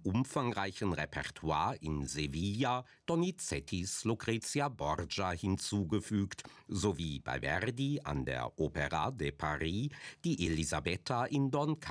umfangreichen Repertoire in Sevilla Donizettis Lucrezia Borgia hinzugefügt, sowie bei Verdi an der Opéra de Paris die Elisabetta in Don